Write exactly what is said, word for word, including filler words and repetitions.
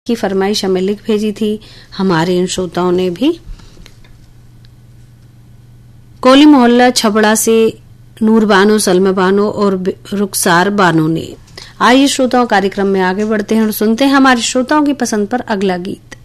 की फरमाइश हमें लिख भेजी थी। हमारे इन श्रोताओं ने भी कोली मोहल्ला छबड़ा से नूर बानो, सलमा बानो और रुखसार बानो ने। आइए श्रोताओं कार्यक्रम में आगे बढ़ते हैं और सुनते हैं हमारे श्रोताओं की पसंद पर अगला गीत।